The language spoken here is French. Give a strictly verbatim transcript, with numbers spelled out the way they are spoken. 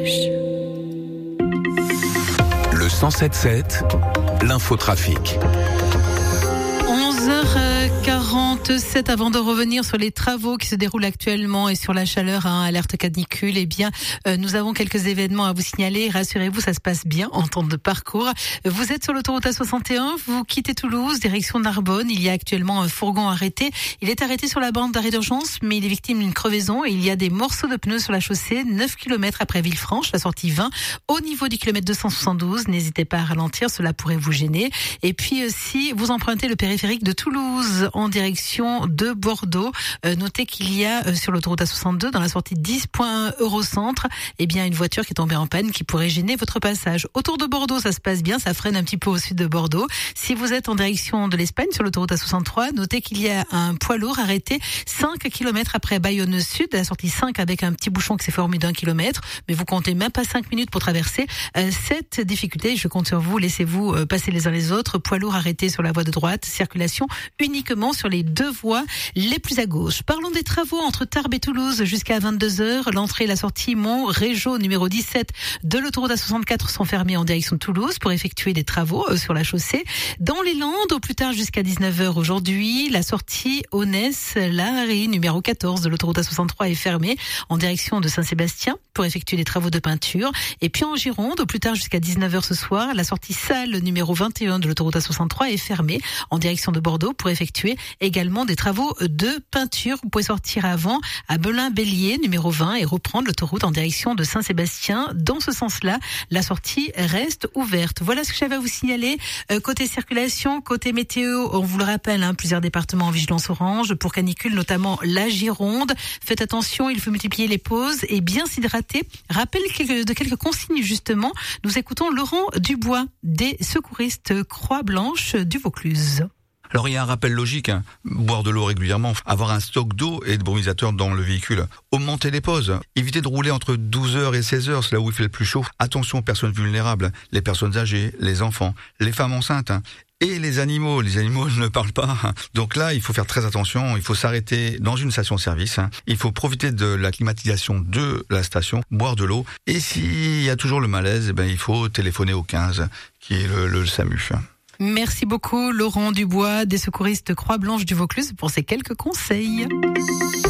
Le cent sept sept, l'infotrafic. onze heures quarante-sept, avant de revenir sur les travaux qui se déroulent actuellement et sur la chaleur, hein, alerte canicule, eh bien, euh, nous avons quelques événements à vous signaler. Rassurez-vous, ça se passe bien en temps de parcours. Vous êtes sur l'autoroute A soixante et un, vous quittez Toulouse, direction Narbonne. Il y a actuellement un fourgon arrêté. Il est arrêté sur la bande d'arrêt d'urgence, mais il est victime d'une crevaison et il y a des morceaux de pneus sur la chaussée, neuf kilomètres après Villefranche, la sortie vingt, au niveau du kilomètre deux cent soixante-douze. N'hésitez pas à ralentir, cela pourrait vous gêner. Et puis, euh, si vous empruntez le périphérique de Toulouse en direction de Bordeaux, euh, notez qu'il y a euh, sur l'autoroute A soixante-deux, dans la sortie dix point un Eurocentre, eh bien une voiture qui est tombée en panne qui pourrait gêner votre passage. Autour de Bordeaux, ça se passe bien, ça freine un petit peu au sud de Bordeaux. Si vous êtes en direction de l'Espagne sur l'autoroute A soixante-trois, notez qu'il y a un poids lourd arrêté cinq kilomètres après Bayonne Sud, la sortie cinq, avec un petit bouchon qui s'est formé d'un kilomètre, mais vous comptez même pas cinq minutes pour traverser euh, cette difficulté. Je compte sur vous, laissez-vous euh, passer les uns les autres. Poids lourd arrêté sur la voie de droite, circulation uniquement sur les deux voies les plus à gauche. Parlons des travaux entre Tarbes et Toulouse jusqu'à vingt-deux heures. L'entrée et la sortie Mont-Régeau numéro dix-sept de l'autoroute A soixante-quatre sont fermées en direction de Toulouse pour effectuer des travaux euh, sur la chaussée. Dans les Landes, au plus tard jusqu'à dix-neuf heures aujourd'hui, la sortie Aunès-Lahari numéro quatorze de l'autoroute A soixante-trois est fermée en direction de Saint-Sébastien pour effectuer des travaux de peinture. Et puis en Gironde, au plus tard jusqu'à dix-neuf heures ce soir, la sortie Salles numéro vingt et un de l'autoroute A soixante-trois est fermée en direction de Bordeaux pour effectuer également des travaux de peinture. Vous pouvez sortir avant à Belin-Bélier numéro vingt et reprendre l'autoroute en direction de Saint-Sébastien. Dans ce sens-là, la sortie reste ouverte. Voilà ce que j'avais à vous signaler. Euh, côté circulation, côté météo, on vous le rappelle, hein, plusieurs départements en vigilance orange pour canicule, notamment la Gironde. Faites attention, il faut multiplier les pauses et bien s'hydrater. Rappel de quelques consignes justement. Nous écoutons Laurent Dubois des secouristes Croix-Blanche du Vaucluse. Alors il y a un rappel logique, hein. Boire de l'eau régulièrement, avoir un stock d'eau et de brumisateur dans le véhicule, augmenter les pauses, éviter de rouler entre douze heures et seize heures, c'est là où il fait le plus chaud. Attention aux personnes vulnérables, les personnes âgées, les enfants, les femmes enceintes, hein. Et les animaux, les animaux ne parlent pas. Donc là, il faut faire très attention, il faut s'arrêter dans une station-service, il faut profiter de la climatisation de la station, boire de l'eau. Et s'il y a toujours le malaise, eh ben, il faut téléphoner au quinze, qui est le, le SAMU. Merci beaucoup Laurent Dubois des secouristes Croix-Blanche du Vaucluse pour ces quelques conseils.